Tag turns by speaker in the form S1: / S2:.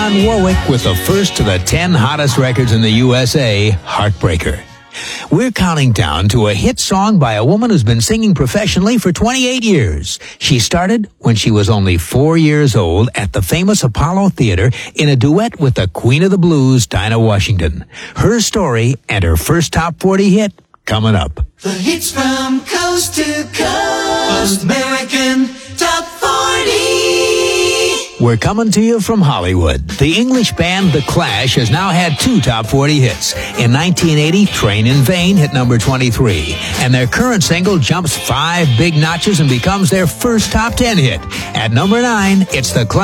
S1: Dionne Warwick with the first to the 10 hottest records in the USA, Heartbreaker. We're counting down to a hit song by a woman who's been singing professionally for 28 years. She started when she was only 4 years old at the famous Apollo Theater in a duet with the Queen of the Blues, Dinah Washington. Her story and her first top 40 hit coming up.
S2: The hits from coast to coast, American Top 40.
S1: We're coming to you from Hollywood. The English band The Clash has now had 2 top 40 hits. In 1980, Train in Vain hit number 23. And their current single jumps 5 big notches and becomes their first top 10 hit. At number 9, it's The Clash.